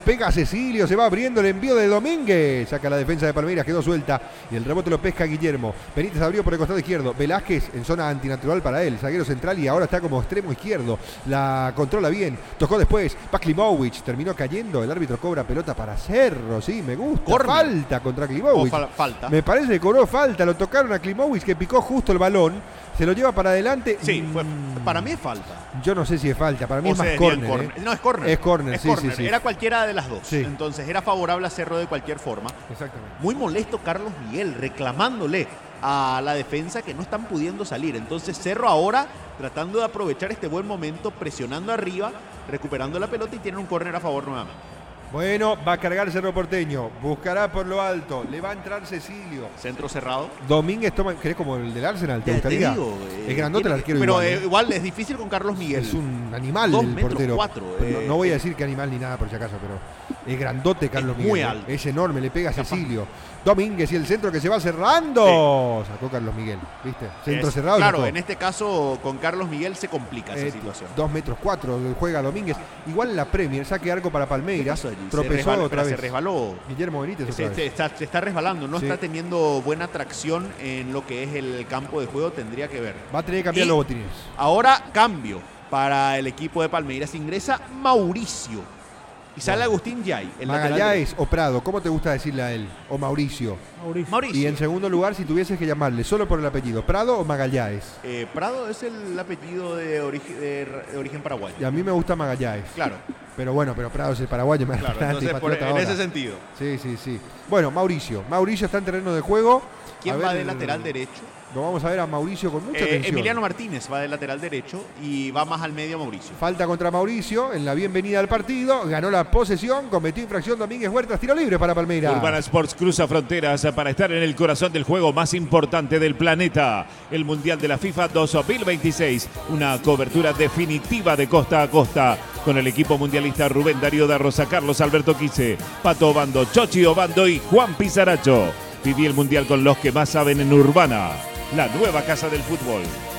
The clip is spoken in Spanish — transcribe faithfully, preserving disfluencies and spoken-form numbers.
Pega Cecilio, se va abriendo el envío de Domínguez. Saca la defensa de Palmeiras, quedó suelta. Y el rebote lo pesca Guillermo. Benítez abrió por el costado izquierdo. Velázquez en zona antinatural para él. Zaguero central y ahora está como extremo izquierdo. La controla bien. Tocó después. Pa Klimovic. Terminó cayendo. El árbitro cobra pelota para Cerro. Sí, me gusta. Corner. Falta contra Klimovic. Fal falta. Me parece que cobró falta. Lo tocaron a Klimovic que picó justo el balón. Se lo lleva para adelante. Sí, mm, fue, para mí es falta. Yo no sé si es falta. Para mí O es más sea, córner. corner. ¿eh? No, es córner. Es córner, Es sí, córner. sí, sí. Era cualquiera de las dos. Sí. Entonces era favorable a Cerro de cualquier forma. Exactamente. Muy molesto Carlos Miguel, reclamándole a la defensa que no están pudiendo salir. Entonces Cerro ahora tratando de aprovechar este buen momento, presionando arriba, recuperando la pelota y tiene un córner a favor nuevamente. Bueno, va a cargar Cerro Porteño. Buscará por lo alto. Le va a entrar Cecilio. Centro cerrado. Domínguez toma. ¿Querés como el del Arsenal? ¿Te Ya te gustaría? digo, eh, es grandote el tiene- arquero Pero igual. eh, ¿eh? igual es difícil con Carlos Miguel. Es un animal Dos el metros portero. cuatro, Pero no, eh, no voy a tiene- decir que animal ni nada por si acaso, pero es grandote Carlos Es Miguel. muy ¿eh? alto. Es enorme, le pega a Capaz. Cecilio. Domínguez y el centro que se va cerrando. Sacó Carlos Miguel, ¿viste? Centro Es- cerrado. Claro, sacó. en este caso con Carlos Miguel se complica esa Eh, situación. Dos metros cuatro juega Domínguez. Igual en la Premier, saque arco para ¿Qué Palmeiras. pasó allí? Se Tropezó resbaló, otra se vez. resbaló. Guillermo Benítez otra Se, vez. se está, se está resbalando, no Sí. está teniendo buena tracción en lo que es el campo de juego, tendría que ver. Va a tener que cambiar Y los botines. Ahora cambio para el equipo de Palmeiras, ingresa Mauricio y sale Bueno. Agustín Yay, el lateral Magallanes o Prado, ¿cómo te gusta decirle a él? O Mauricio. derecho. Mauricio. Y en segundo lugar, si tuvieses que llamarle solo por el apellido, ¿Prado o Magallanes? Eh, Prado es el apellido de, origi- de r- de origen paraguayo. Y a mí me gusta Magallanes. Claro, Pero bueno, pero Prado es el paraguayo. Me claro. adelanté, Entonces, por- patriota en ahora. ese sentido, Sí, sí, sí. Bueno, Mauricio. Mauricio está en terreno de juego. ¿quién A va ver, de lateral derecho? Lo vamos a ver a Mauricio con mucha Eh, atención. Emiliano Martínez va de lateral derecho y va más al medio Mauricio. Falta contra Mauricio en la bienvenida al partido. Ganó la posesión, cometió infracción Domínguez Huertas. Tiro libre para Palmeiras. Urbana Sports cruza fronteras para estar en el corazón del juego más importante del planeta, el Mundial de la FIFA dos mil veintiséis. Una cobertura definitiva de costa a costa con el equipo mundialista Rubén Darío da Rosa, Carlos Alberto Quise, Pato Obando, Chochi Obando y Juan Pizaracho. Viví el Mundial con los que más saben en Urbana, la nueva casa del fútbol.